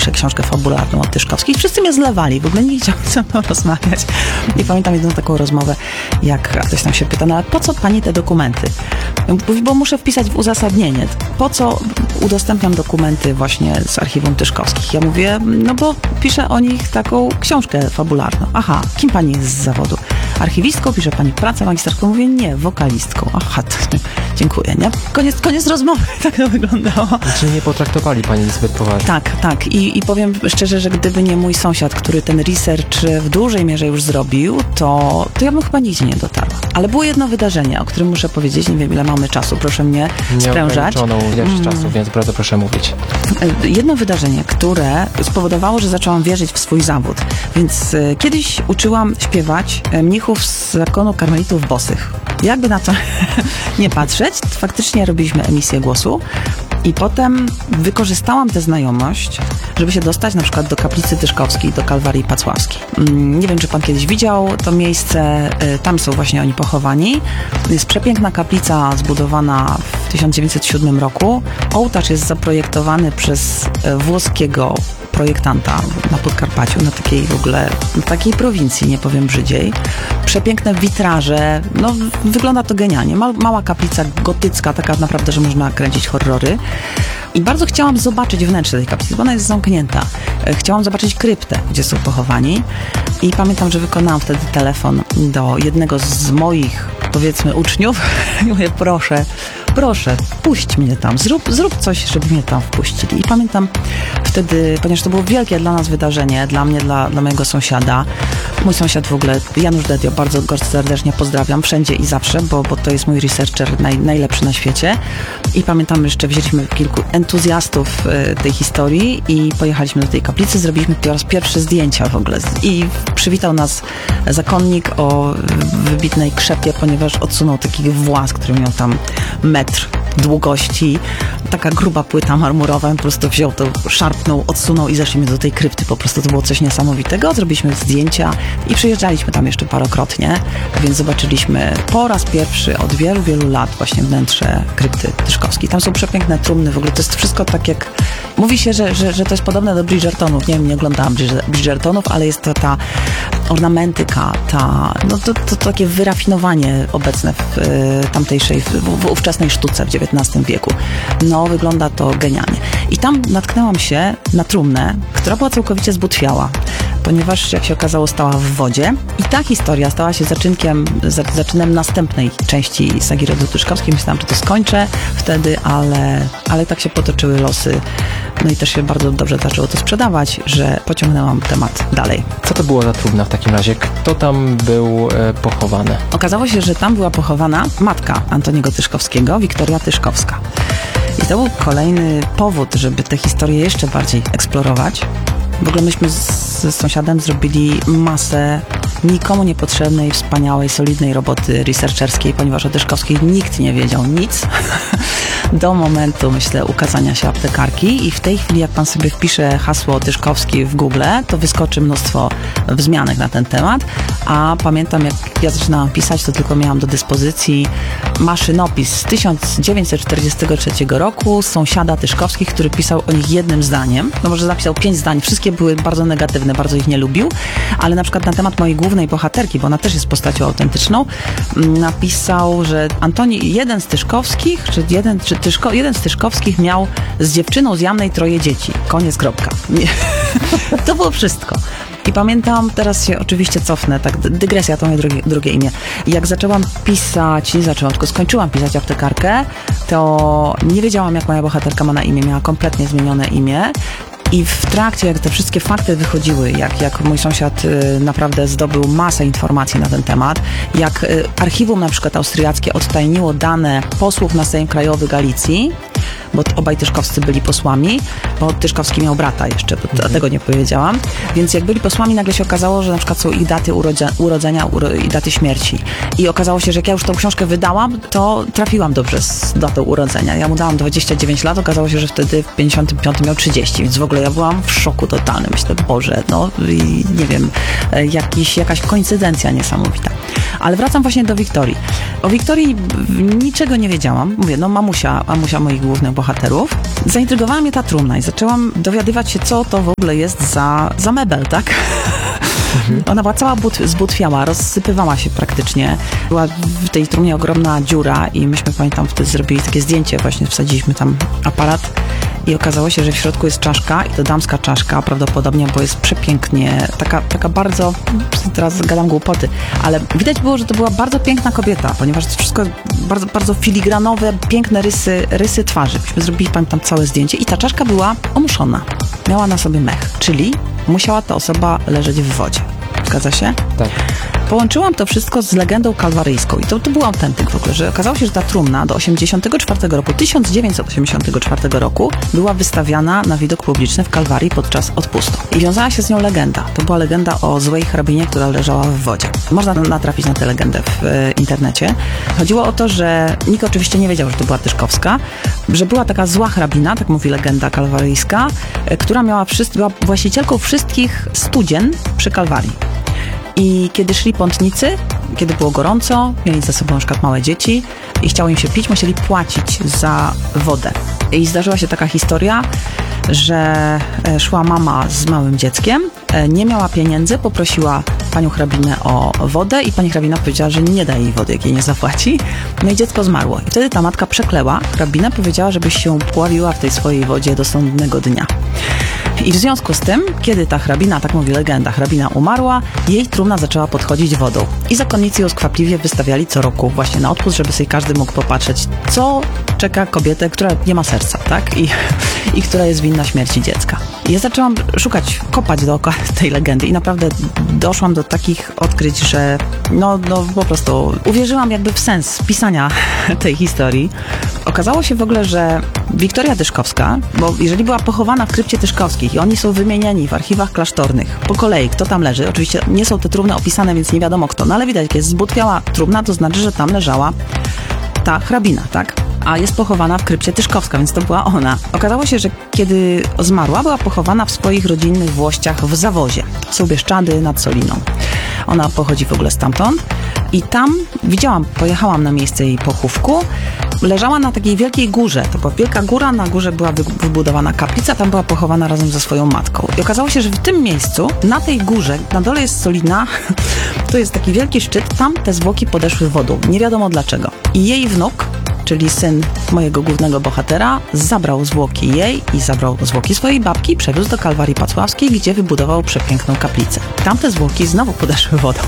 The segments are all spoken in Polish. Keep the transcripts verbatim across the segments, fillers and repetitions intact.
piszę książkę fabularną o Tyszkowskich. Wszyscy mnie zlewali, w ogóle nie chciał ze mną rozmawiać. I pamiętam jedną taką rozmowę, jak ktoś tam się pyta, no ale po co pani te dokumenty? Mówi, bo muszę wpisać w uzasadnienie. Po co udostępniam dokumenty właśnie z archiwum Tyszkowskich? Ja mówię, no bo piszę o nich taką książkę fabularną. Aha, kim pani jest z zawodu? Archiwistką, pisze pani pracę magisterską? Mówię, nie, wokalistką. Aha, to, dziękuję, nie? Koniec, koniec rozmowy, tak to wyglądało. Czy nie potraktowali pani zbyt poważnie? Tak, tak. I, i powiem szczerze, że gdyby nie mój sąsiad, który ten research w dużej mierze już zrobił, to, to ja bym chyba nigdzie nie dotarła. Ale było jedno wydarzenie, o którym muszę powiedzieć, nie wiem ile mamy czasu, proszę mnie sprężać. Nieograniczoną ilość mm. czasu, więc bardzo proszę mówić. Jedno wydarzenie, które spowodowało, że zaczęłam wierzyć w swój zawód. Więc y, kiedyś uczyłam śpiewać y, mnichów z zakonu karmelitów bosych. Jakby na to nie patrzeć, faktycznie robiliśmy emisję głosu i potem wykorzystałam tę znajomość, żeby się dostać na przykład do kaplicy Tyszkowskiej, do Kalwarii Pacławskiej. Nie wiem, czy pan kiedyś widział to miejsce, tam są właśnie oni pochowani. Jest przepiękna kaplica zbudowana w tysiąc dziewięćset siódmym roku. Ołtarz jest zaprojektowany przez włoskiego projektanta na Podkarpaciu, na takiej w ogóle, na takiej prowincji, nie powiem brzydziej. Przepiękne witraże, no wygląda to genialnie. Mała kaplica gotycka, taka naprawdę, że można kręcić horrory. I bardzo chciałam zobaczyć wnętrze tej kaplicy, bo ona jest zamknięta. Chciałam zobaczyć kryptę, gdzie są pochowani. I pamiętam, że wykonałam wtedy telefon do jednego z moich, powiedzmy, uczniów. I mówię, proszę, proszę, puść mnie tam, zrób, zrób coś, żeby mnie tam wpuścili. I pamiętam wtedy, ponieważ to było wielkie dla nas wydarzenie, dla mnie, dla, dla mojego sąsiada. Mój sąsiad w ogóle, Janusz Dedio, bardzo go serdecznie pozdrawiam, wszędzie i zawsze, bo, bo to jest mój researcher naj, najlepszy na świecie. I pamiętam, jeszcze wzięliśmy kilku entuzjastów y, tej historii i pojechaliśmy do tej kaplicy, zrobiliśmy po raz pierwszy zdjęcia w ogóle. I przywitał nas zakonnik o wybitnej krzepie, ponieważ odsunął taki włas, który miał tam metr długości. Taka gruba płyta marmurowa, po prostu wziął to, szarpnął, odsunął i zeszliśmy do tej krypty. Po prostu to było coś niesamowitego. Zrobiliśmy zdjęcia i przyjeżdżaliśmy tam jeszcze parokrotnie, więc zobaczyliśmy po raz pierwszy od wielu, wielu lat właśnie wnętrze krypty Tyszkowskiej. Tam są przepiękne trumny, w ogóle to jest wszystko tak jak... Mówi się, że, że, że to jest podobne do Bridgertonów. Nie wiem, nie oglądałam Bridgertonów, ale jest to ta ornamentyka, ta, no to, to, to takie wyrafinowanie obecne w y, tamtejszej, w, w ówczesnej sztuce w dziewiętnastym wieku. No, wygląda to genialnie. I tam natknęłam się na trumnę, która była całkowicie zbutwiała, ponieważ, jak się okazało, stała w wodzie. I ta historia stała się zaczynkiem, zaczynem następnej części sagi rodu Tyszkowskiej. Myślałam, że to skończę wtedy, ale, ale tak się potoczyły losy. No i też się bardzo dobrze zaczęło to sprzedawać, że pociągnęłam temat dalej. Co to było za trumna w takim razie? Kto tam był e, pochowany? Okazało się, że tam była pochowana matka Antoniego Tyszkowskiego, Wiktoria Tyszkowska. I to był kolejny powód, żeby tę historię jeszcze bardziej eksplorować. W ogóle myśmy z, z sąsiadem zrobili masę nikomu niepotrzebnej, wspaniałej, solidnej roboty researcherskiej, ponieważ o Tyszkowskiej nikt nie wiedział nic do momentu, myślę, ukazania się aptekarki. I w tej chwili, jak pan sobie wpisze hasło Tyszkowski w Google, to wyskoczy mnóstwo wzmianek na ten temat. A pamiętam, jak ja zaczynałam pisać, to tylko miałam do dyspozycji maszynopis z tysiąc dziewięćset czterdziestego trzeciego roku sąsiada Tyszkowskich, który pisał o nich jednym zdaniem. No może napisał pięć zdań, wszystkie były bardzo negatywne, bardzo ich nie lubił, ale na przykład na temat mojej głównej bohaterki, bo ona też jest postacią autentyczną, napisał, że Antoni, jeden z Tyszkowskich, czy jeden, czy Tyszko, jeden z Tyszkowskich miał z dziewczyną z Jamnej troje dzieci. Koniec, kropka. Nie. To było wszystko. I pamiętam, teraz się oczywiście cofnę, tak dygresja to moje drugie, drugie imię. Jak zaczęłam pisać, nie zaczęłam, tylko skończyłam pisać aptekarkę, to nie wiedziałam, jak moja bohaterka ma na imię, miała kompletnie zmienione imię. I w trakcie, jak te wszystkie fakty wychodziły, jak, jak mój sąsiad y, naprawdę zdobył masę informacji na ten temat, jak y, archiwum na przykład austriackie odtajniło dane posłów na Sejm Krajowy Galicji, bo obaj Tyszkowscy byli posłami, bo Tyszkowski miał brata jeszcze, bo mm. tego nie powiedziałam. Więc jak byli posłami, nagle się okazało, że na przykład są ich daty urodze- urodzenia uro- i daty śmierci. I okazało się, że jak ja już tą książkę wydałam, to trafiłam dobrze z datą urodzenia. Ja mu dałam dwadzieścia dziewięć lat, okazało się, że wtedy w pięćdziesiątym piątym miał trzydzieści, więc w ogóle ja byłam w szoku totalnym. Myślę, Boże, no i nie wiem, jakiś, jakaś koincydencja niesamowita. Ale wracam właśnie do Wiktorii. O Wiktorii niczego nie wiedziałam. Mówię, no mamusia, mamusia moich głównych bohaterów. Zaintrygowała mnie ta trumna i zaczęłam dowiadywać się, co to w ogóle jest za, za mebel, tak? Mhm. Ona była cała but, zbutwiała, rozsypywała się praktycznie. Była w tej trumnie ogromna dziura i myśmy, pamiętam, wtedy zrobili takie zdjęcie, właśnie wsadziliśmy tam aparat i okazało się, że w środku jest czaszka i to damska czaszka prawdopodobnie, bo jest przepięknie, taka, taka bardzo, teraz gadam głupoty, ale widać było, że to była bardzo piękna kobieta, ponieważ to wszystko bardzo, bardzo filigranowe, piękne rysy, rysy twarzy. Myśmy zrobili, pamiętam, całe zdjęcie i ta czaszka była omuszona. Miała na sobie mech, czyli musiała ta osoba leżeć w wodzie. Zgadza się? Tak. Połączyłam to wszystko z legendą kalwaryjską i to, to był autentyk w ogóle, że okazało się, że ta trumna do osiemdziesiątego czwartego roku, tysiąc dziewięćset osiemdziesiątego czwartego roku była wystawiana na widok publiczny w Kalwarii podczas odpustu. I wiązała się z nią legenda. To była legenda o złej hrabinie, która leżała w wodzie. Można natrafić na tę legendę w e, internecie. Chodziło o to, że nikt oczywiście nie wiedział, że to była Tyszkowska, że była taka zła hrabina, tak mówi legenda kalwaryjska, e, która miała wszyscy, była właścicielką wszystkich studzien przy Kalwarii. I kiedy szli pątnicy, kiedy było gorąco, mieli ze sobą na przykład małe dzieci i chciało im się pić, musieli płacić za wodę. I zdarzyła się taka historia, że szła mama z małym dzieckiem, nie miała pieniędzy, poprosiła panią hrabinę o wodę i pani hrabina powiedziała, że nie da jej wody, jak jej nie zapłaci. No i dziecko zmarło. I wtedy ta matka przekleła hrabinę, powiedziała, żebyś się pławiła w tej swojej wodzie do sądnego dnia. I w związku z tym, kiedy ta hrabina, tak mówi legenda, hrabina umarła, jej trumna zaczęła podchodzić wodą. I zakonnicy ją skwapliwie wystawiali co roku właśnie na odpust, żeby sobie każdy mógł popatrzeć, co czeka kobietę, która nie ma serca, tak? I, i która jest winna śmierci dziecka. I ja zaczęłam szukać, kopać dookoła tej legendy i naprawdę doszłam do takich odkryć, że no, no po prostu uwierzyłam jakby w sens pisania tej historii. Okazało się w ogóle, że Wiktoria Tyszkowska, bo jeżeli była pochowana w krypcie Tyszkowskich i oni są wymieniani w archiwach klasztornych po kolei, kto tam leży, oczywiście nie są te trumny opisane, więc nie wiadomo kto, no ale widać, jak jest zbutwiała trumna, to znaczy, że tam leżała ta hrabina, tak? A jest pochowana w krypcie Tyszkowska, więc to była ona. Okazało się, że kiedy zmarła, była pochowana w swoich rodzinnych włościach w Zawozie. Są Bieszczady nad Soliną. Ona pochodzi w ogóle stamtąd. I tam widziałam, pojechałam na miejsce jej pochówku. Leżała na takiej wielkiej górze. To była wielka góra, na górze była wybudowana kaplica, tam była pochowana razem ze swoją matką. I okazało się, że w tym miejscu, na tej górze, na dole jest Solina, to jest taki wielki szczyt, tam te zwłoki podeszły wodą. Nie wiadomo dlaczego. I jej wnuk, czyli syn mojego głównego bohatera, zabrał zwłoki jej i zabrał zwłoki swojej babki i przewiózł do Kalwarii Pacławskiej, gdzie wybudował przepiękną kaplicę. Tamte zwłoki znowu podeszły wodą,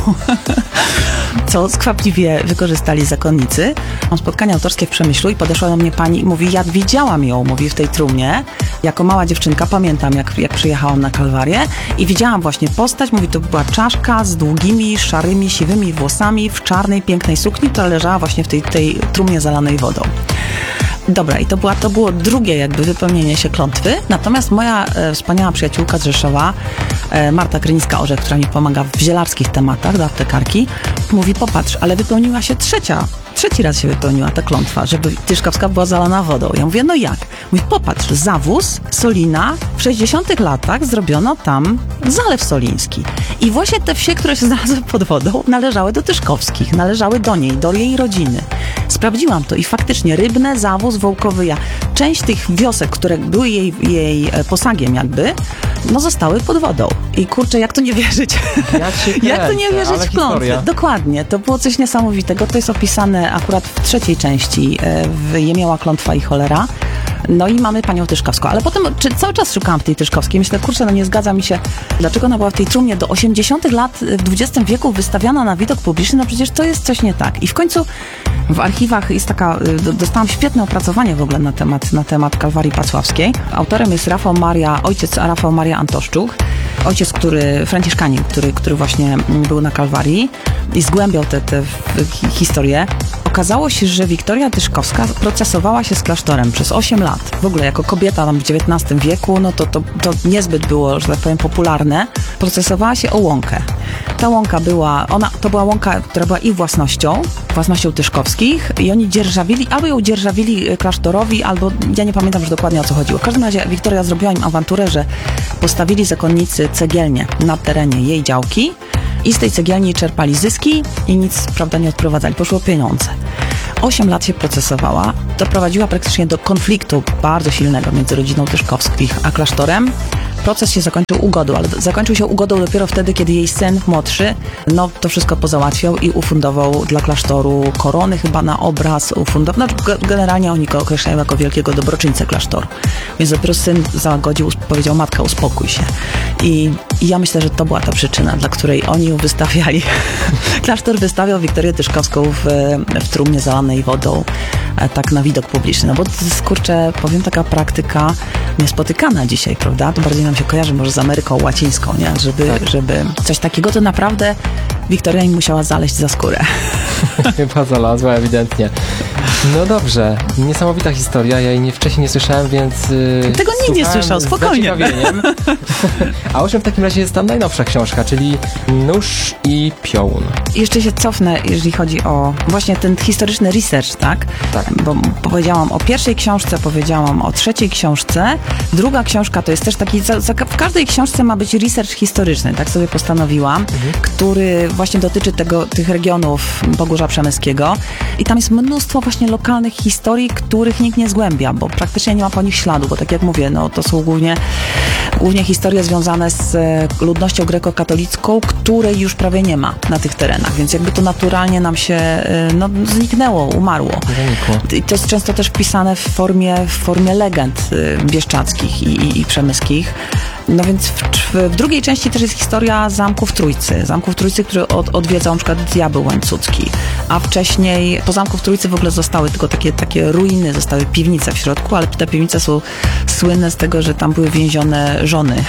co skwapliwie wykorzystali zakonnicy. Mam spotkanie autorskie w Przemyślu i podeszła do mnie pani i mówi, ja widziałam ją, mówi, w tej trumnie. Jako mała dziewczynka pamiętam, jak, jak przyjechałam na Kalwarię i widziałam właśnie postać, mówi, to była czaszka z długimi, szarymi, siwymi włosami w czarnej, pięknej sukni, która leżała właśnie w tej, tej trumnie zalanej wodą. Dobra, i to, była, to było drugie jakby wypełnienie się klątwy. Natomiast moja e, wspaniała przyjaciółka z Rzeszowa, e, Marta Krynicka-Orzech, która mi pomaga w zielarskich tematach do aptekarki, mówi, popatrz, ale wypełniła się trzecia, trzeci raz się wypełniła ta klątwa, żeby Tyszkowska była zalana wodą. Ja mówię, no jak? Mówi, popatrz, Zawóz, Solina, w sześćdziesiątych latach zrobiono tam zalew soliński. I właśnie te wsie, które się znalazły pod wodą, należały do Tyszkowskich, należały do niej, do jej rodziny. Sprawdziłam to i faktycznie Rybne, Zawóz, Wołkowyja, część tych wiosek, które były jej, jej posagiem jakby, no zostały pod wodą. I kurczę, jak to nie wierzyć? Ja kręcę, jak to nie wierzyć w klątwę? Dokładnie, to było coś niesamowitego. To jest opisane akurat w trzeciej części w Jemioła, klątwa i cholera. No i mamy panią Tyszkowską. Ale potem czy cały czas szukałam w tej Tyszkowskiej. Myślę, kurczę, no nie zgadza mi się, dlaczego ona była w tej trumnie do osiemdziesiątych lat w dwudziestym wieku wystawiana na widok publiczny. No przecież to jest coś nie tak. I w końcu w archiwach jest taka, dostałam świetne opracowanie w ogóle na temat, na temat Kalwarii Pacławskiej. Autorem jest Rafał Maria, ojciec Rafał Maria Antoszczuk. Ojciec, który, Franciszkanin, który, który właśnie był na Kalwarii i zgłębiał tę historię. Okazało się, że Wiktoria Tyszkowska procesowała się z klasztorem przez osiem lat. W ogóle jako kobieta tam w dziewiętnastym wieku, no to, to, to niezbyt było, że tak powiem, popularne. Procesowała się o łąkę. Ta łąka była, ona, to była łąka, która była ich własnością, własnością Tyszkowskich i oni dzierżawili, albo ją dzierżawili klasztorowi, albo ja nie pamiętam już dokładnie o co chodziło. W każdym razie Wiktoria zrobiła im awanturę, że postawili zakonnicy cegielnię na terenie jej działki i z tej cegielni czerpali zyski i nic, prawda, nie odprowadzali. Poszło pieniądze. osiem lat się procesowała, doprowadziła praktycznie do konfliktu bardzo silnego między rodziną Tyszkowskich a klasztorem. Proces się zakończył ugodą, ale zakończył się ugodą dopiero wtedy, kiedy jej syn młodszy, no to wszystko pozałatwiał i ufundował dla klasztoru korony chyba na obraz, ufundował, no generalnie oni go określają jako wielkiego dobroczyńcę klasztoru. Więc dopiero syn zagodził, powiedział, matka, uspokój się. I, i ja myślę, że to była ta przyczyna, dla której oni ją wystawiali. Klasztor wystawiał Wiktorię Tyszkowską w, w trumnie zalanej wodą, tak na widok publiczny. No bo to jest, kurczę, powiem, taka praktyka niespotykana dzisiaj, prawda? To bardziej nam się kojarzy może z Ameryką Łacińską, nie? Żeby, tak. żeby coś takiego, to naprawdę Wiktoria im musiała zaleźć za skórę. Chyba znalazła, ewidentnie. No dobrze, niesamowita historia, ja jej nie, wcześniej nie słyszałem, więc yy, tego nikt nie słyszał, spokojnie. A o czym w takim razie jest tam najnowsza książka, czyli Nóż i Piołun. Jeszcze się cofnę, jeżeli chodzi o właśnie ten historyczny research, tak? Tak. Bo powiedziałam o pierwszej książce, powiedziałam o trzeciej książce. Druga książka to jest też taki, za, za, w każdej książce ma być research historyczny, tak sobie postanowiłam, mhm. który właśnie dotyczy tego, tych regionów Pogórza Przemyskiego i tam jest mnóstwo właśnie lokalnych historii, których nikt nie zgłębia, bo praktycznie nie ma po nich śladu, bo tak jak mówię, no to są głównie, głównie historie związane z ludnością grekokatolicką, której już prawie nie ma na tych terenach, więc jakby to naturalnie nam się no, zniknęło, umarło. Zanikło. I to jest często też wpisane w formie, w formie legend bieszczadzkich i, i, i przemyskich. No więc w, w, w drugiej części też jest historia Zamku w Trójcy. Zamku w Trójcy, który od, odwiedzał na przykład diabeł łańcucki. A wcześniej po Zamku w Trójcy w ogóle zostały tylko takie, takie ruiny, zostały piwnice w środku, ale te piwnice są słynne z tego, że tam były więzione żony.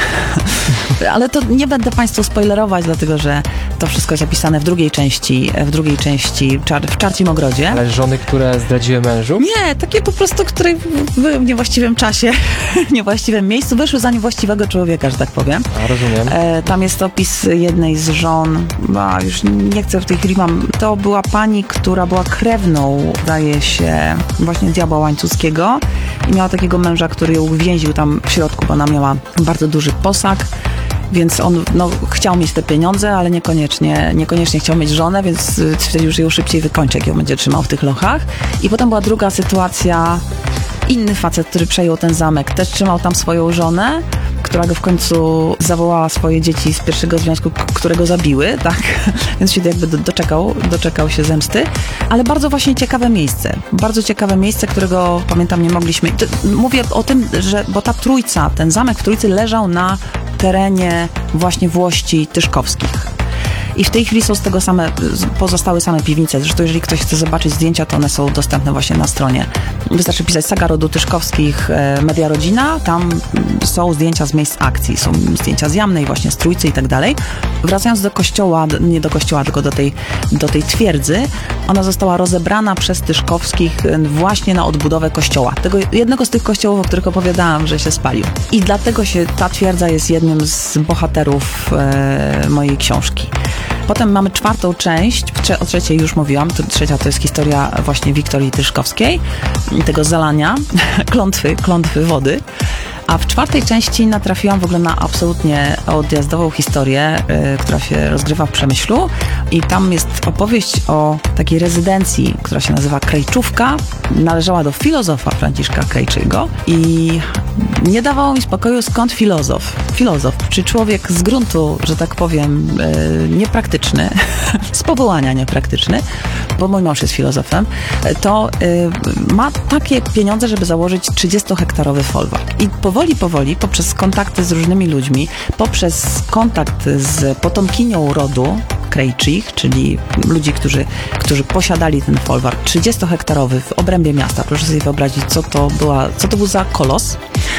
Ale to nie będę Państwu spoilerować, dlatego że to wszystko jest opisane w drugiej części, w drugiej części w Czarcim Ogrodzie. Ale żony, które zdradziły mężu? Nie, takie po prostu, które były w niewłaściwym czasie, w niewłaściwym miejscu, wyszły za niewłaściwego człowieka, że tak powiem. A, rozumiem. E, tam jest opis jednej z żon, a już nie chcę w tej chwili mam, to była pani, która była krewną, zdaje się, właśnie diabła łańcuckiego i miała takiego męża, który ją uwięził tam w środku, bo ona miała bardzo duży posag. Więc on no, chciał mieć te pieniądze, ale niekoniecznie, niekoniecznie chciał mieć żonę, więc wtedy już ją szybciej wykończy, jak ją będzie trzymał w tych lochach. I potem była druga sytuacja, inny facet, który przejął ten zamek, też trzymał tam swoją żonę, która go w końcu zawołała swoje dzieci z pierwszego związku, którego zabiły, tak? Więc się jakby doczekał, doczekał się zemsty. Ale bardzo właśnie ciekawe miejsce. Bardzo ciekawe miejsce, którego pamiętam nie mogliśmy... Mówię o tym, że bo ta Trójca, ten zamek w Trójcy leżał na terenie właśnie włości tyszkowskich. I w tej chwili są z tego same, pozostały same piwnice. Zresztą jeżeli ktoś chce zobaczyć zdjęcia, to one są dostępne właśnie na stronie. Wystarczy pisać Saga Rodu Tyszkowskich, Media Rodzina. Tam są zdjęcia z miejsc akcji. Są zdjęcia z Jamnej, właśnie z Trójcy i tak dalej. Wracając do kościoła, nie do kościoła, tylko do tej, do tej twierdzy, ona została rozebrana przez Tyszkowskich właśnie na odbudowę kościoła. Tego, jednego z tych kościołów, o których opowiadałam, że się spalił. I dlatego się ta twierdza jest jednym z bohaterów e, mojej książki. Potem mamy czwartą część, o trzeciej już mówiłam, to trzecia to jest historia właśnie Wiktorii Tyszkowskiej, tego zalania, klątwy, klątwy wody. A w czwartej części natrafiłam w ogóle na absolutnie odjazdową historię, yy, która się rozgrywa w Przemyślu i tam jest opowieść o takiej rezydencji, która się nazywa Krejczówka. Należała do filozofa Franciszka Krejczygo i nie dawało mi spokoju, skąd filozof. Filozof, czy człowiek z gruntu, że tak powiem, yy, niepraktyczny, z powołania niepraktyczny, bo mój mąż jest filozofem, to yy, ma takie pieniądze, żeby założyć trzydziestohektarowy folwark. I powoli, powoli, poprzez kontakty z różnymi ludźmi, poprzez kontakt z potomkinią rodu Krejczych, czyli ludzi, którzy, którzy posiadali ten folwark trzydziestohektarowy w obrębie miasta. Proszę sobie wyobrazić, co to, była, co to był za kolos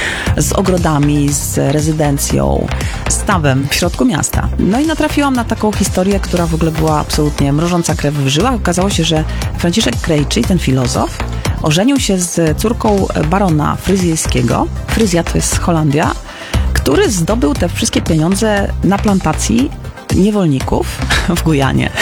z ogrodami, z rezydencją, stawem w środku miasta. No i natrafiłam na taką historię, która w ogóle była absolutnie mrożąca krew w żyłach. Okazało się, że Franciszek Krejczy, ten filozof, ożenił się z córką barona fryzjerskiego. Fryzja to jest Holandia, który zdobył te wszystkie pieniądze na plantacji niewolników w Gujanie.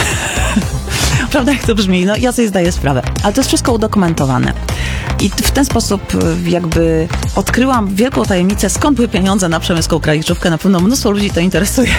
Prawda, jak to brzmi? No ja sobie zdaję sprawę. Ale to jest wszystko udokumentowane. I w ten sposób jakby odkryłam wielką tajemnicę, skąd były pieniądze na przemysłową krajówkę. Na pewno mnóstwo ludzi to interesuje.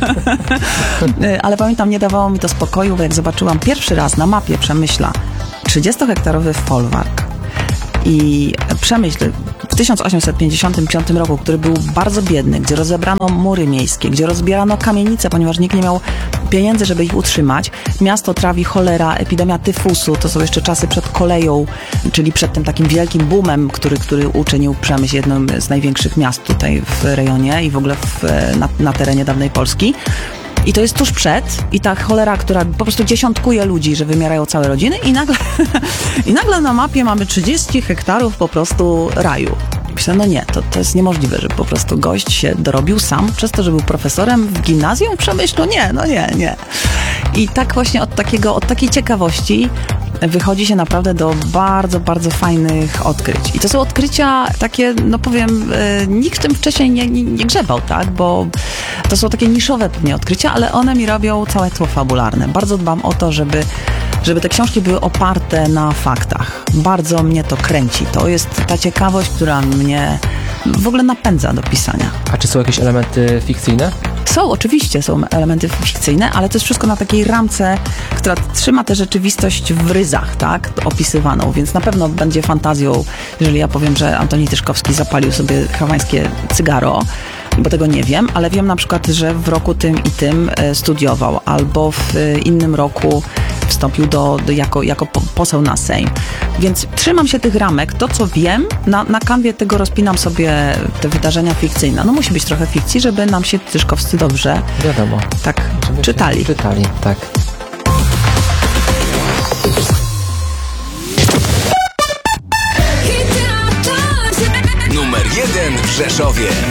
Ale pamiętam, nie dawało mi to spokoju, bo jak zobaczyłam pierwszy raz na mapie Przemyśla trzydziestohektarowy folwark i Przemyśl w tysiąc osiemset pięćdziesiątym piątym roku, który był bardzo biedny, gdzie rozebrano mury miejskie, gdzie rozbierano kamienice, ponieważ nikt nie miał pieniędzy, żeby ich utrzymać. Miasto trawi cholera, epidemia tyfusu, to są jeszcze czasy przed koleją, czyli przed tym takim wielkim boomem, który, który uczynił Przemyśl jednym z największych miast tutaj w rejonie i w ogóle w, na, na terenie dawnej Polski. I to jest tuż przed i ta cholera, która po prostu dziesiątkuje ludzi, że wymierają całe rodziny i nagle, i nagle na mapie mamy trzydzieści hektarów po prostu raju. Myślę, no nie, to, to jest niemożliwe, żeby po prostu gość się dorobił sam przez to, że był profesorem w gimnazjum w Przemyślu. Nie, no nie, nie. I tak właśnie od takiego, od takiej ciekawości wychodzi się naprawdę do bardzo, bardzo fajnych odkryć. I to są odkrycia takie, no powiem, e, nikt w tym wcześniej nie, nie, nie grzebał, tak? Bo to są takie niszowe pewnie odkrycia, ale one mi robią całe tło fabularne. Bardzo dbam o to, żeby, żeby te książki były oparte na faktach. Bardzo mnie to kręci. To jest ta ciekawość, która mnie w ogóle napędza do pisania. A czy są jakieś elementy fikcyjne? Są, oczywiście są elementy fikcyjne, ale to jest wszystko na takiej ramce, która trzyma tę rzeczywistość w ryzach, tak, opisywaną, więc na pewno będzie fantazją, jeżeli ja powiem, że Antoni Tyszkowski zapalił sobie hawańskie cygaro, bo tego nie wiem, ale wiem na przykład, że w roku tym i tym studiował, albo w innym roku wstąpił do, do, jako, jako poseł na Sejm. Więc trzymam się tych ramek. To, co wiem, na, na kanwie tego rozpinam sobie te wydarzenia fikcyjne. No musi być trochę fikcji, żeby nam się Tyszkowscy dobrze Wiadomo. tak Żeby czytali. Czytali, tak. Numer jeden w Rzeszowie.